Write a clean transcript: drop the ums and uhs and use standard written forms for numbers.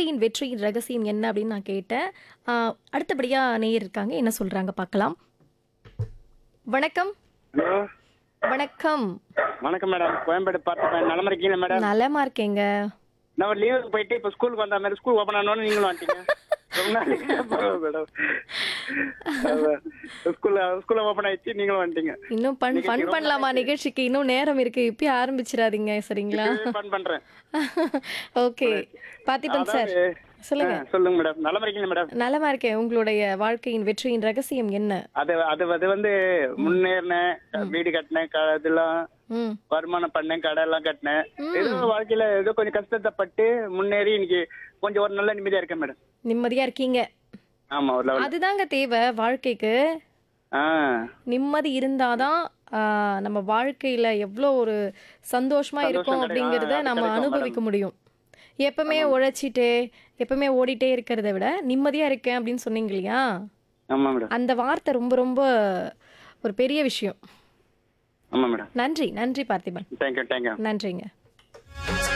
வாழ்க்கையின் வெற்றியின் ரகசியம் என்ன அப்படின்னு நான் கேட்டேன். ஆ, அடுத்தபடியா நேயர் இருக்காங்க. என்ன சொல்றாங்க பார்க்கலாம். வணக்கம். ஹலோ வணக்கம். வணக்கம் மேடம். கோயம்பேடு பார்த்து நலமா இருக்கீங்களா மேடம்? நலமா இருக்கேங்க. நான் ஒரு லீவுக்கு போயிட்டு இப்போ ஸ்கூலுக்கு வந்த மாதிரி ஸ்கூல் ஓப்பன் ஆனோன்னு நீங்களும் வந்துட்டீங்க. ரொம்ப நாளைக்கு அப்புறம் மேடம். ஸ்கூல்ல ஓப்பன் ஆயிடுச்சு, நீங்களும் வந்துட்டீங்க. இன்னும் ஃபன் நிகழ்ச்சி ரொம்ப பண்ணலாமா? நாளாச்சு. நிகழ்ச்சிக்கு இன்னும் நேரம் இருக்கு. இப்பயே ஆரம்பிச்சிடாதீங்க சரிங்களா? ஃபன் பண்றேன். ஓகே. பார்த்திபன் சார் அதாவது சொல்லுங்க. சொல்லுங்க மேடம். நலமா இருக்கீங்களா மேடம்? நலமா இருக்கேன். உங்களுடைய வாழ்க்கையின் வெற்றியின் ரகசியம் என்ன? அது அது அது வந்து முன்னேறினேன், வீடு கட்டினேன், இதெல்லாம் ம் வருமானம் பண்ணேன், கடை எல்லாம் கட்டினேன். ஏதோ வாழ்க்கையில ஏதோ கொஞ்சம் கஷ்டத்தை பட்டு முன்னேறி இன்னைக்கு கொஞ்சம் ஒரு நல்ல நிம்மதியா இருக்கேன் மேடம். நிம்மதியா இருக்கீங்க. ஆமா, ஒரு லெவல். அதுதாங்க தேவை வாழ்க்கைக்கு. ஆ நிம்மதி இருந்தாதான் நம்ம வாழ்க்கையில எவ்வளோ ஒரு சந்தோஷமா இருக்கும் சந்தோஷம் அப்படிங்கிறத கிடைக்கும். நம்ம கிடைக்கும் அனுபவிக்க மேடம். முடியும். எப்பவுமே உழைச்சிட்டே எப்பவுமே ஓடிட்டே இருக்கிறத விட நிம்மதியா இருக்கேன் அப்படின்னு சொன்னீங்க இல்லையா? ஆமா மேடம். அந்த வார்த்தை ரொம்ப ரொம்ப ஒரு பெரிய விஷயம். ஆமா மேடம். நன்றி நன்றி பார்த்திபன். தேங்க்யூ. நன்றிங்க.